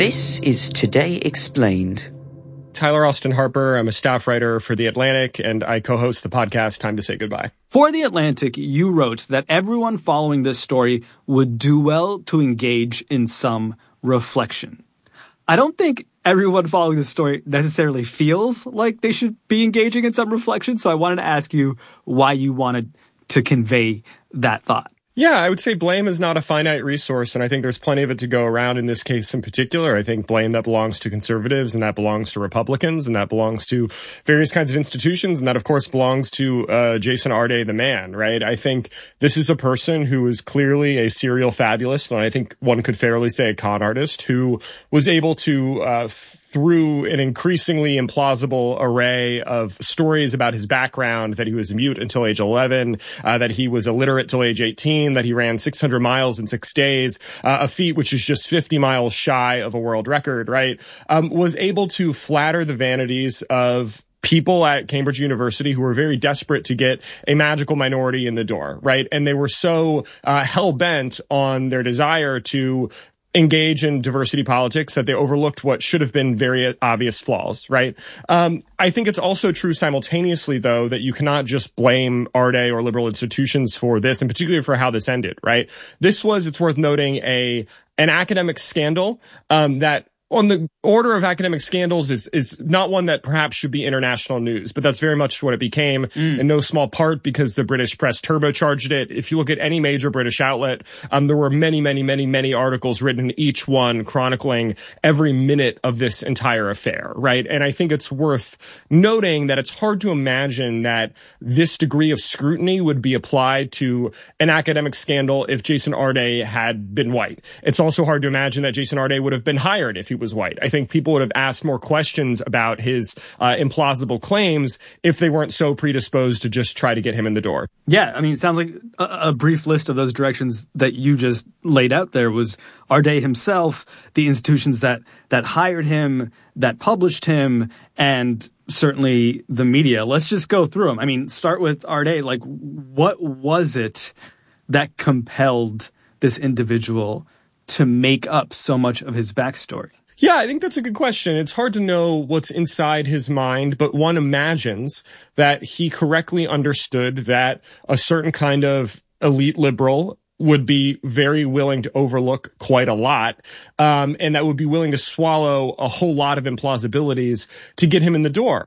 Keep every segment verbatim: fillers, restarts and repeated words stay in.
This is Today Explained. Tyler Austin Harper. I'm a staff writer for The Atlantic, and I co-host the podcast Time to Say Goodbye. For The Atlantic, you wrote that everyone following this story would do well to engage in some reflection. I don't think everyone following this story necessarily feels like they should be engaging in some reflection, so I wanted to ask you why you wanted to convey that thought. Yeah, I would say blame is not a finite resource, and I think there's plenty of it to go around in this case in particular. I think blame that belongs to conservatives, and that belongs to Republicans, and that belongs to various kinds of institutions, and that, of course, belongs to uh, Jason Arde, the man, right? I think this is a person who is clearly a serial fabulist, and I think one could fairly say a con artist, who was able to uh through an increasingly implausible array of stories about his background, that he was mute until age eleven, uh, that he was illiterate till age eighteen, that he ran six hundred miles in six days, uh, a feat which is just fifty miles shy of a world record, right? Um, was able to flatter the vanities of people at Cambridge University who were very desperate to get a magical minority in the door, right? And they were so uh, hell-bent on their desire to engage in diversity politics that they overlooked what should have been very obvious flaws, right? Um, I think it's also true simultaneously, though, that you cannot just blame Arde or liberal institutions for this, and particularly for how this ended, right? This was, it's worth noting, a an academic scandal um, that on the order of academic scandals is is not one that perhaps should be international news, but that's very much what it became, mm. in no small part because the British press turbocharged it. If you look at any major British outlet, um, there were many, many, many, many articles written, each one chronicling every minute of this entire affair, right? And I think it's worth noting that it's hard to imagine that this degree of scrutiny would be applied to an academic scandal if Jason Arde had been white. It's also hard to imagine that Jason Arde would have been hired if he was white. I think people would have asked more questions about his uh, implausible claims if they weren't so predisposed to just try to get him in the door. Yeah, I mean, it sounds like a, a brief list of those directions that you just laid out there was Arde himself, the institutions that that hired him, that published him, and certainly the media. Let's just go through them. I mean, start with Arde. Like, what was it that compelled this individual to make up so much of his backstory? Yeah, I think that's a good question. It's hard to know what's inside his mind, but one imagines that he correctly understood that a certain kind of elite liberal would be very willing to overlook quite a lot, um, and that would be willing to swallow a whole lot of implausibilities to get him in the door.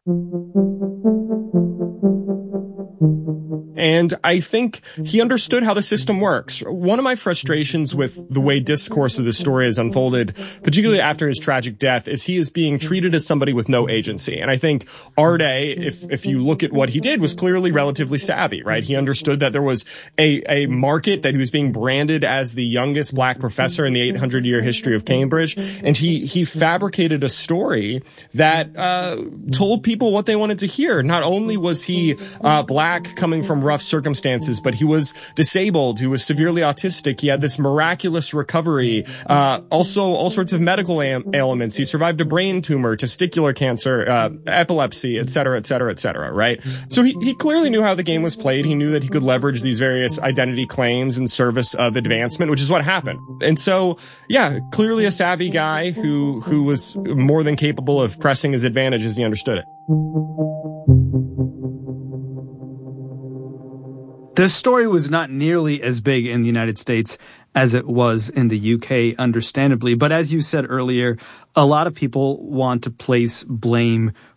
And I think he understood how the system works. One of my frustrations with the way discourse of the story has unfolded, particularly after his tragic death, is he is being treated as somebody with no agency. And I think Arde, if if you look at what he did, was clearly relatively savvy, right? He understood that there was a, a market, that he was being branded as the youngest black professor in the eight hundred year history of Cambridge. And he, he fabricated a story that uh, told people what they wanted to hear. Not only was he uh, black coming from rough circumstances, but he was disabled, he was severely autistic, he had this miraculous recovery, uh, also all sorts of medical am- ailments. He survived a brain tumor, testicular cancer, uh, epilepsy, et cetera, et cetera, et cetera, right? So he, he clearly knew how the game was played. He knew that he could leverage these various identity claims in service of advancement, which is what happened. And so, yeah, clearly a savvy guy who, who was more than capable of pressing his advantage as he understood it. This story was not nearly as big in the United States as it was in the U K, understandably. But as you said earlier, a lot of people want to place blame